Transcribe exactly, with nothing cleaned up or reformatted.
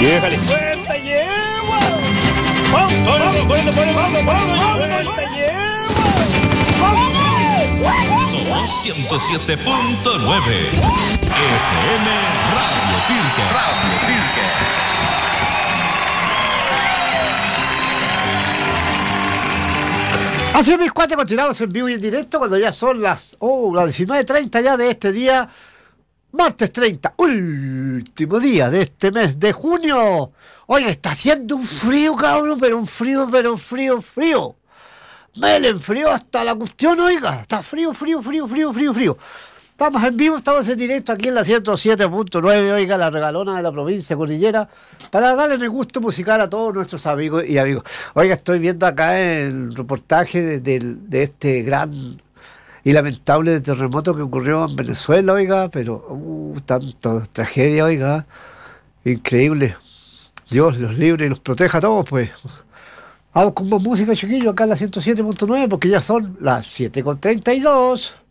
Déjale. ¡Vuelta lleva! ¡Vamos, vamos, vamos, vamos, vamos! ¡Vuelta lleva! Somos ciento siete punto nueve F M Radio Pirque. Radio Pirque. Así es, mis cuates, continuamos en vivo y en directo cuando ya son las, oh, las diecinueve treinta ya de este día, martes treinta, último día de este mes de junio. Oiga, está haciendo un frío, cabrón, pero un frío, pero un frío, frío. Me le enfrió hasta la cuestión, oiga, está frío, frío, frío, frío, frío, frío. Estamos en vivo, estamos en directo aquí en la ciento siete punto nueve, oiga, la regalona de la provincia cordillera, para darle el gusto musical a todos nuestros amigos y amigos. Oiga, estoy viendo acá el reportaje de, de, de este gran y lamentable terremoto que ocurrió en Venezuela, oiga, pero uh, tanto tragedia, oiga, increíble. Dios los libre y los proteja a todos, pues. Vamos con más música, chiquillos, acá en la ciento siete punto nueve, porque ya son las siete con treinta y dos.